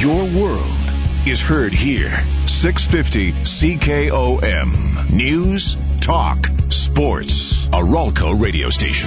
Your world is heard here. 650 CKOM. News, talk, sports. A Ralco radio station.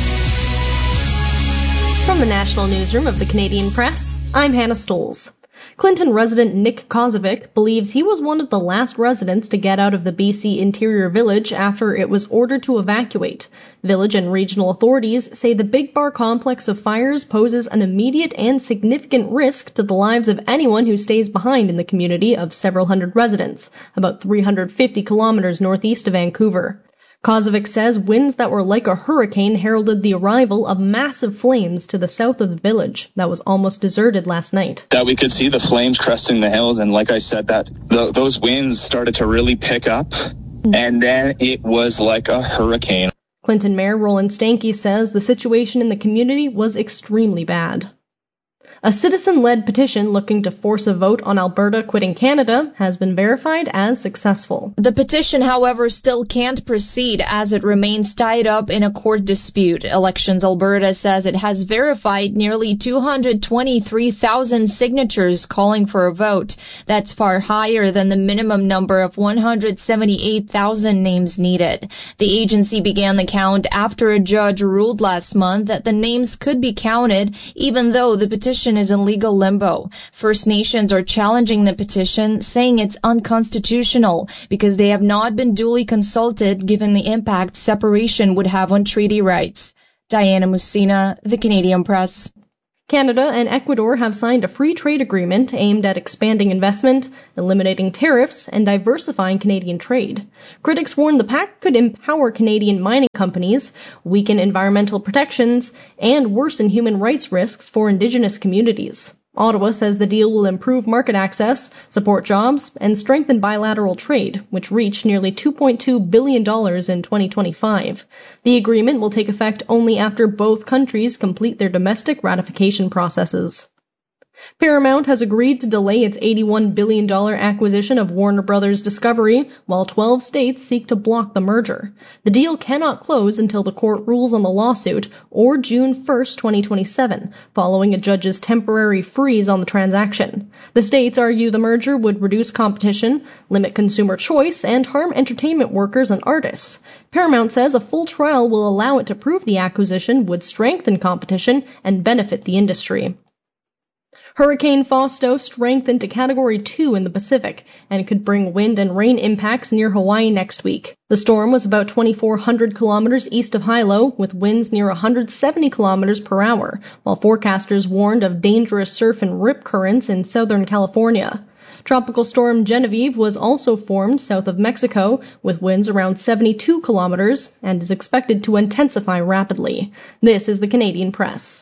From the National Newsroom of the Canadian Press, I'm Hannah Stoles. Clinton resident Nick Kozovic believes he was one of the last residents to get out of the BC Interior Village after it was ordered to evacuate. Village and regional authorities say the Big Bar complex of fires poses an immediate and significant risk to the lives of anyone who stays behind in the community of several hundred residents, about 350 kilometers northeast of Vancouver. Kozovic says winds that were like a hurricane heralded the arrival of massive flames to the south of the village that was almost deserted last night. That we could see the flames cresting the hills, and like I said, that those winds started to really pick up, and then it was like a hurricane. Clinton Mayor Roland Stankey says the situation in the community was extremely bad. A citizen-led petition looking to force a vote on Alberta quitting Canada has been verified as successful. The petition, however, still can't proceed as it remains tied up in a court dispute. Elections Alberta says it has verified nearly 223,000 signatures calling for a vote. That's far higher than the minimum number of 178,000 names needed. The agency began the count after a judge ruled last month that the names could be counted even though the petition is in legal limbo. First Nations are challenging the petition, saying it's unconstitutional because they have not been duly consulted given the impact separation would have on treaty rights. Diana Musina, The Canadian Press. Canada and Ecuador have signed a free trade agreement aimed at expanding investment, eliminating tariffs, and diversifying Canadian trade. Critics warn the pact could empower Canadian mining companies, weaken environmental protections, and worsen human rights risks for Indigenous communities. Ottawa says the deal will improve market access, support jobs, and strengthen bilateral trade, which reached nearly $2.2 billion in 2025. The agreement will take effect only after both countries complete their domestic ratification processes. Paramount has agreed to delay its $81 billion acquisition of Warner Bros. Discovery, while 12 states seek to block the merger. The deal cannot close until the court rules on the lawsuit, or June 1, 2027, following a judge's temporary freeze on the transaction. The states argue the merger would reduce competition, limit consumer choice, and harm entertainment workers and artists. Paramount says a full trial will allow it to prove the acquisition would strengthen competition and benefit the industry. Hurricane Fausto strengthened to Category 2 in the Pacific and could bring wind and rain impacts near Hawaii next week. The storm was about 2,400 kilometers east of Hilo, with winds near 170 kilometers per hour, while forecasters warned of dangerous surf and rip currents in Southern California. Tropical storm Genevieve was also formed south of Mexico, with winds around 72 kilometers, and is expected to intensify rapidly. This is the Canadian Press.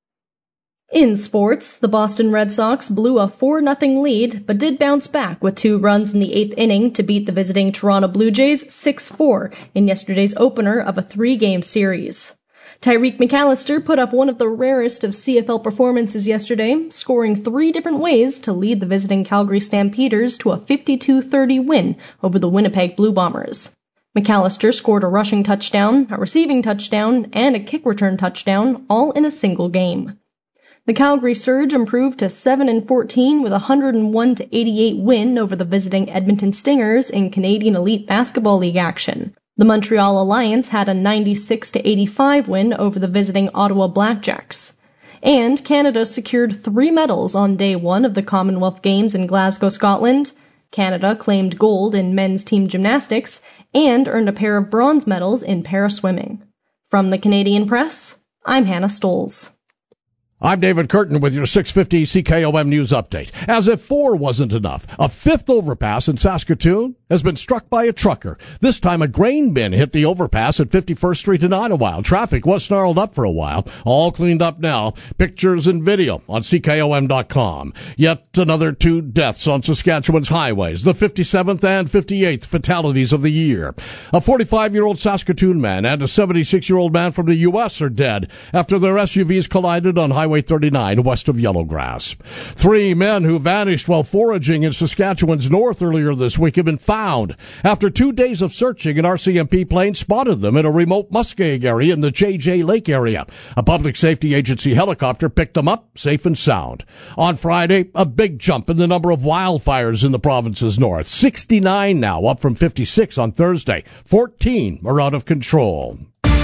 In sports, the Boston Red Sox blew a 4-0 lead, but did bounce back with 2 runs in the 8th inning to beat the visiting Toronto Blue Jays 6-4 in yesterday's opener of a 3-game series. Tyreek McAllister put up one of the rarest of CFL performances yesterday, scoring 3 different ways to lead the visiting Calgary Stampeders to a 52-30 win over the Winnipeg Blue Bombers. McAllister scored a rushing touchdown, a receiving touchdown, and a kick return touchdown, all in a single game. The Calgary Surge improved to 7-14 with a 101-88 win over the visiting Edmonton Stingers in Canadian Elite Basketball League action. The Montreal Alliance had a 96-85 win over the visiting Ottawa Blackjacks. And Canada secured 3 medals on day 1 of the Commonwealth Games in Glasgow, Scotland. Canada claimed gold in men's team gymnastics and earned a pair of bronze medals in para-swimming. From the Canadian Press, I'm Hannah Stoles. I'm David Curtin with your 650 CKOM News Update. As if 4 wasn't enough, a 5th overpass in Saskatoon has been struck by a trucker. This time a grain bin hit the overpass at 51st Street in Idlewild. Traffic was snarled up for a while. All cleaned up now. Pictures and video on CKOM.com. Yet another 2 deaths on Saskatchewan's highways. The 57th and 58th fatalities of the year. A 45-year-old Saskatoon man and a 76-year-old man from the U.S. are dead after their SUVs collided on Highway Highway 39 west of Yellowgrass. 3 men who vanished while foraging in Saskatchewan's north earlier this week have been found. After 2 days of searching, an RCMP plane spotted them in a remote muskeg area in the JJ Lake area. A public safety agency helicopter picked them up safe and sound. On Friday, a big jump in the number of wildfires in the province's north. 69 now, up from 56 on Thursday. 14 are out of control.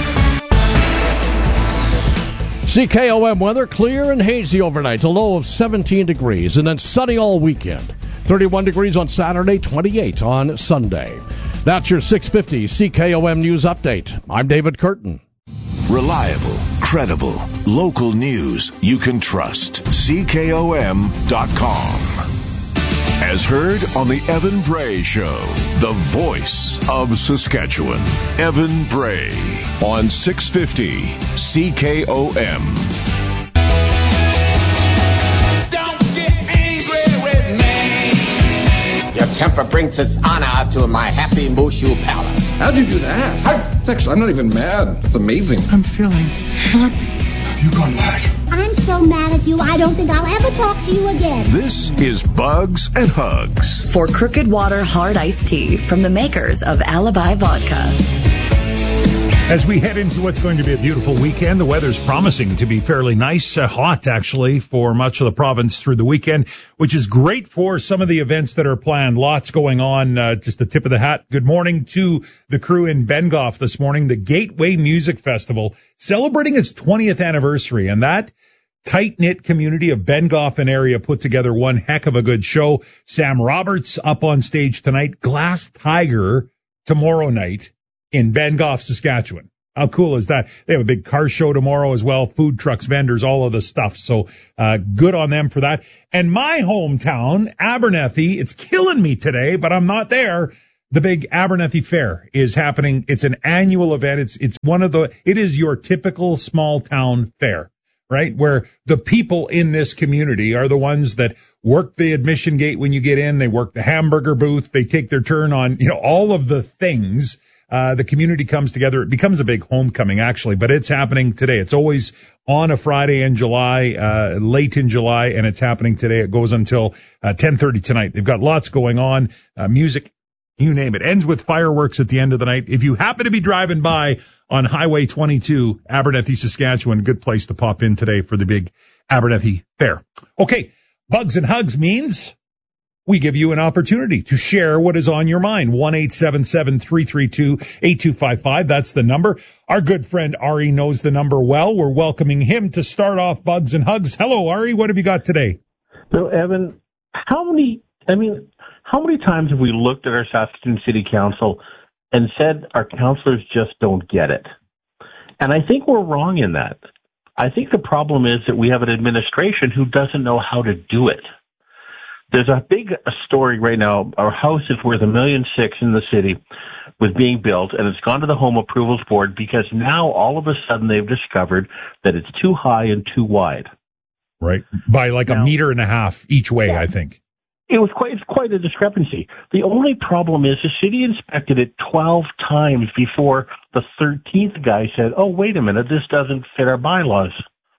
CKOM weather, clear and hazy overnight, a low of 17 degrees, and then sunny all weekend. 31 degrees on Saturday, 28 on Sunday. That's your 650 CKOM News Update. I'm David Curtin. Reliable, credible, local news you can trust. CKOM.com. As heard on the Evan Bray Show, the voice of Saskatchewan. Evan Bray on 650 CKOM. Don't get angry with me. Your temper brings us honor to my happy Mushu palace. How'd you do that? I'm not even mad. It's amazing. I'm feeling happy. Have you gone mad? I'm so mad at you, I don't think I'll ever talk to you again. This is Bugs and Hugs. For Crooked Water Hard Iced Tea from the makers of Alibi Vodka. As we head into what's going to be a beautiful weekend, the weather's promising to be fairly nice, hot actually, for much of the province through the weekend, which is great for some of the events that are planned. Lots going on, just the tip of the hat. Good morning to the crew in Bengoff this morning, the Gateway Music Festival, celebrating its 20th anniversary, and that tight-knit community of Bengoff and area put together one heck of a good show. Sam Roberts up on stage tonight, Glass Tiger tomorrow night in Bengoff, Saskatchewan. How cool is that? They have a big car show tomorrow as well, food trucks, vendors, all of the stuff. So good on them for that. And my hometown, Abernethy, it's killing me today, but I'm not there. The big Abernethy Fair is happening. It's an annual event. It is your typical small town fair, right? Where the people in this community are the ones that work the admission gate when you get in. They work the hamburger booth. They take their turn on, all of the things. The community comes together. It becomes a big homecoming, actually, but it's happening today. It's always on a Friday in July, late in July, and it's happening today. It goes until 10:30 tonight. They've got lots going on, music, you name it. Ends with fireworks at the end of the night. If you happen to be driving by on Highway 22, Abernethy, Saskatchewan, good place to pop in today for the big Abernethy Fair. Okay, Bugs and Hugs means we give you an opportunity to share what is on your mind. 1-877-332-8255. That's the number. Our good friend Ari knows the number well. We're welcoming him to start off Bugs and Hugs. Hello, Ari. What have you got today? So, Evan, how many times have we looked at our Saskatoon City Council and said our councillors just don't get it? And I think we're wrong in that. I think the problem is that we have an administration who doesn't know how to do it. There's a big story right now. Our house is worth $1.6 million in the city, was being built, and it's gone to the Home Approvals Board because now all of a sudden they've discovered that it's too high and too wide. Right, by like a meter and a half each way, yeah. I think. It's quite a discrepancy. The only problem is the city inspected it 12 times before the 13th guy said, "Oh, wait a minute, this doesn't fit our bylaws."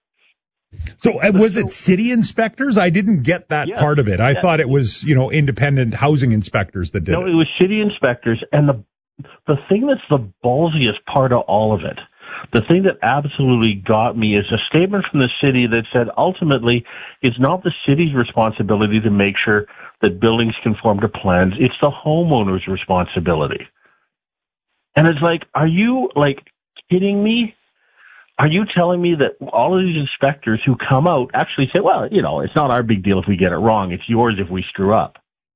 So was it city inspectors? I didn't get that part of it. I thought it was, independent housing inspectors that did it. No, it was city inspectors. And the thing that's the ballsiest part of all of it, the thing that absolutely got me is a statement from the city that said, ultimately, it's not the city's responsibility to make sure that buildings conform to plans. It's the homeowner's responsibility. And it's like, are you, kidding me? Are you telling me that all of these inspectors who come out actually say, well, it's not our big deal if we get it wrong. It's yours if we screw up.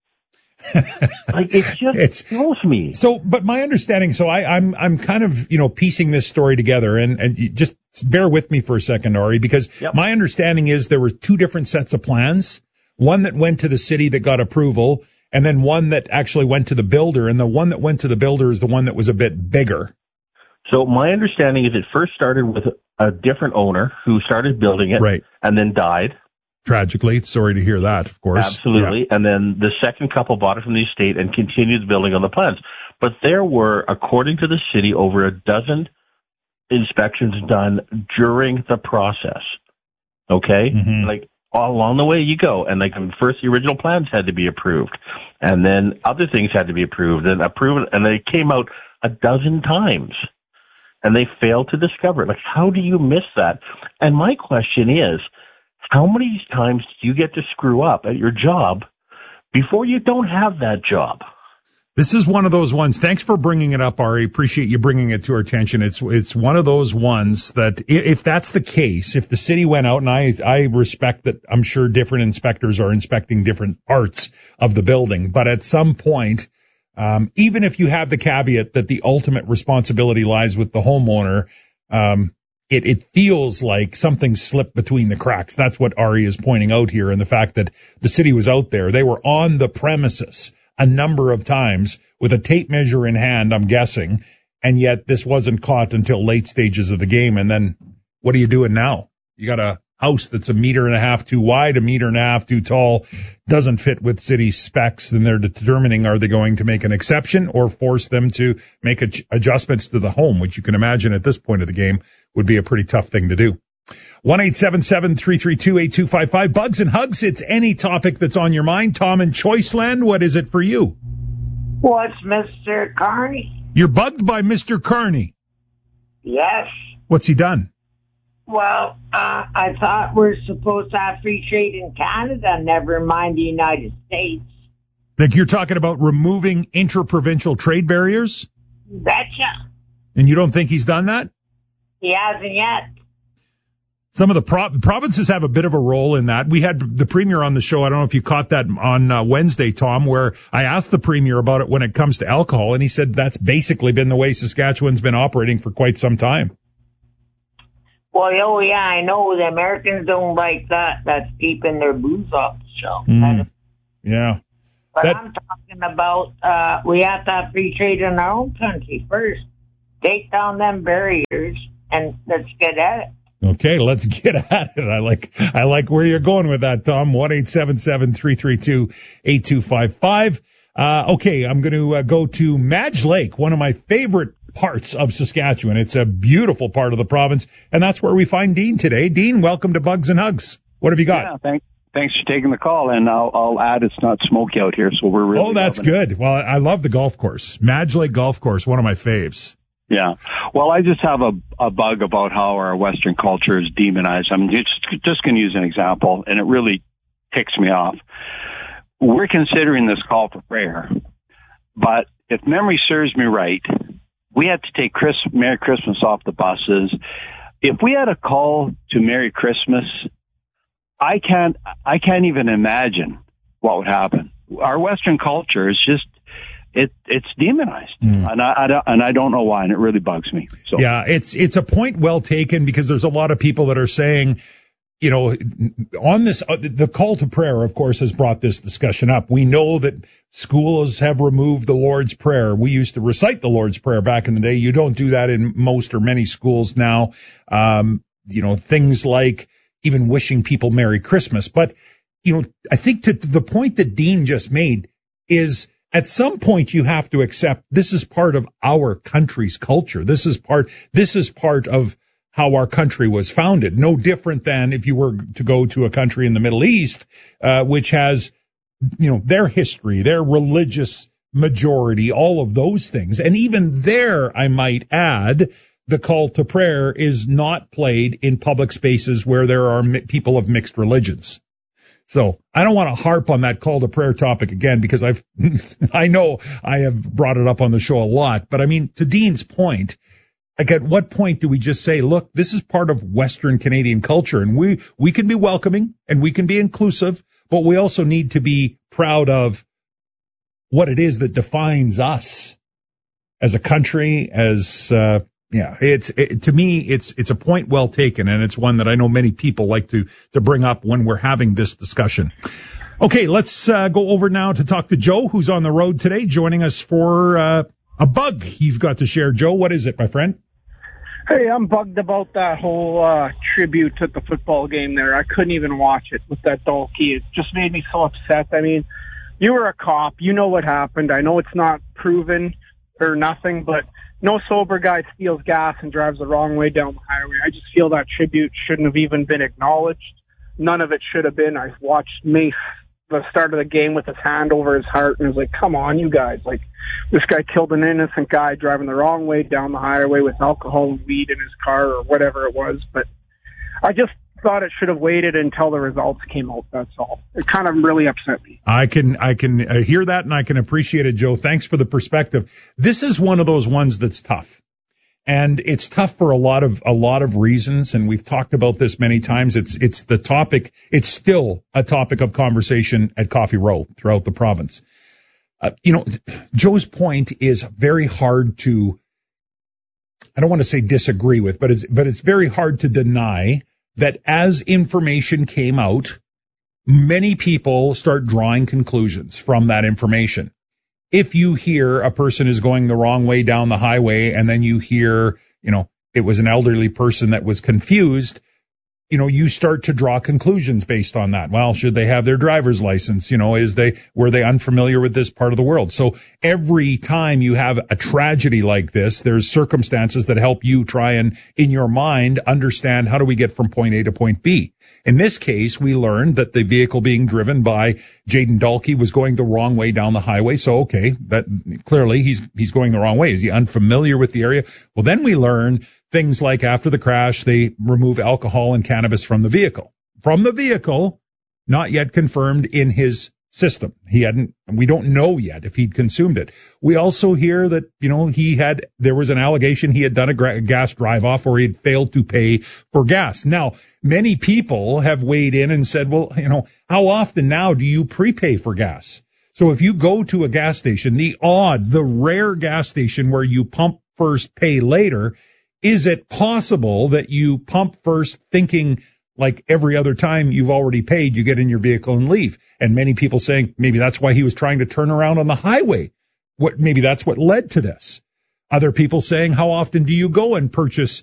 It kills me. So, but my understanding, I'm kind of, piecing this story together and you just bear with me for a second, Ari, because my understanding is there were two different sets of plans. One that went to the city that got approval and then one that actually went to the builder. And the one that went to the builder is the one that was a bit bigger. So my understanding is it first started with a different owner who started building it and then died. Tragically. Sorry to hear that, of course. Absolutely. Yeah. And then the second couple bought it from the estate and continued building on the plans. But there were, according to the city, over a dozen inspections done during the process. Okay? Like, all along the way you go. And like, first the original plans had to be approved. And then other things had to be approved. And they came out a dozen times. And they failed to discover it. Like, how do you miss that? And my question is, how many times do you get to screw up at your job before you don't have that job? This is one of those ones. Thanks for bringing it up, Ari. Appreciate you bringing it to our attention. It's one of those ones that if that's the case, if the city went out, and I respect that I'm sure different inspectors are inspecting different parts of the building, but at some point, even if you have the caveat that the ultimate responsibility lies with the homeowner, it feels like something slipped between the cracks. That's what Ari is pointing out here, and the fact that the city was out there. They were on the premises a number of times with a tape measure in hand, I'm guessing, and yet this wasn't caught until late stages of the game. And then what are you doing now? You got a house that's 1.5 meters too wide, 1.5 meters too tall, doesn't fit with city specs, then they're determining, are they going to make an exception or force them to make adjustments to the home, which you can imagine at this point of the game would be a pretty tough thing to do. 1-877-332-8255. Bugs and Hugs, it's any topic that's on your mind. Tom in Choiceland, what is it for you? What's Mr. Carney? You're bugged by Mr. Carney. Yes. What's he done? Well, I thought we're supposed to have free trade in Canada, never mind the United States. Like you're talking about removing interprovincial trade barriers? Betcha. And you don't think he's done that? He hasn't yet. Some of the provinces have a bit of a role in that. We had the Premier on the show. I don't know if you caught that on Wednesday, Tom, where I asked the Premier about it when it comes to alcohol, and he said that's basically been the way Saskatchewan's been operating for quite some time. Well, oh yeah, I know. The Americans don't like that. That's keeping their booze off the shelf. Yeah. But I'm talking about we have to have free trade in our own country first. Take down them barriers, and let's get at it. Okay, let's get at it. I like where you're going with that, Tom. 1-877-332-8255. Okay, I'm going to go to Madge Lake, one of my favorite parts of Saskatchewan. It's a beautiful part of the province, and that's where we find Dean today. Dean, welcome to Bugs and Hugs. What have you got? Yeah, thanks for taking the call, and I'll add it's not smoky out here, so we're really. Oh, that's good. Well, I love the golf course, Madge Lake Golf Course, one of my faves. Yeah. Well, I just have a bug about how our Western culture is demonized. I'm just going to use an example, and it really ticks me off. We're considering this call for prayer, but if memory serves me right, we had to take Merry Christmas off the buses. If we had a call to Merry Christmas, I can't even imagine what would happen. Our Western culture is just, it's demonized, and I don't know why, and it really bugs me. So yeah, it's a point well taken, because there's a lot of people that are saying, you know, on this, the call to prayer, of course, has brought this discussion up. We know that schools have removed the Lord's Prayer. We used to recite the Lord's Prayer back in the day. You don't do that in most or many schools now. You know, things like even wishing people Merry Christmas. But, you know, I think to the point that Dean just made is, at some point you have to accept this is part of our country's culture. This is part of how our country was founded. No different than if you were to go to a country in the Middle East, which has, you know, their history, their religious majority, all of those things. And even there, I might add, the call to prayer is not played in public spaces where there are people of mixed religions. So I don't want to harp on that call to prayer topic again, because I know I have brought it up on the show a lot, but I mean, to Dean's point, like, at what point do we just say, look, this is part of Western Canadian culture, and we can be welcoming and we can be inclusive, but we also need to be proud of what it is that defines us as a country, as, to me, it's a point well taken, and it's one that I know many people like to bring up when we're having this discussion. Okay, let's go over now to talk to Joe, who's on the road today, joining us for a bug you've got to share. Joe, what is it, my friend? Hey, I'm bugged about that whole tribute at the football game there. I couldn't even watch it with that Dalkey. It just made me so upset. I mean, you were a cop. You know what happened. I know it's not proven, or nothing, but no sober guy steals gas and drives the wrong way down the highway. I just feel that tribute shouldn't have even been acknowledged. None of it should have been. I watched Mace the start of the game with his hand over his heart and was like, come on, you guys. Like, this guy killed an innocent guy driving the wrong way down the highway with alcohol and weed in his car or whatever it was. But I just thought it should have waited until the results came out. That's all. It kind of really upset me. I can hear that, and I can appreciate it, Joe. Thanks for the perspective. This is one of those ones that's tough. And it's tough for a lot of reasons, and we've talked about this many times. It's the topic. It's still a topic of conversation at Coffee Row throughout the province. Joe's point is very hard to, I don't want to say disagree with, but it's very hard to deny that as information came out, many people start drawing conclusions from that information. If you hear a person is going the wrong way down the highway and then you hear, it was an elderly person that was confused, you start to draw conclusions based on that. Well, should they have their driver's license? Were they unfamiliar with this part of the world? So every time you have a tragedy like this, there's circumstances that help you try and, in your mind, understand how do we get from point A to point B. In this case, we learned that the vehicle being driven by Jaden Dalkey was going the wrong way down the highway. So, okay, that clearly he's going the wrong way. Is he unfamiliar with the area? Well, then we learn things like after the crash, they remove alcohol and cannabis from the vehicle. From the vehicle, not yet confirmed in his system. We don't know yet if he'd consumed it. We also hear that, there was an allegation he had done a gas drive-off or he'd failed to pay for gas. Now, many people have weighed in and said, well, how often now do you prepay for gas? So if you go to a gas station, the rare gas station where you pump first, pay later, is it possible that you pump first thinking like every other time you've already paid, you get in your vehicle and leave? And many people saying maybe that's why he was trying to turn around on the highway. Maybe that's what led to this. Other people saying, how often do you go and purchase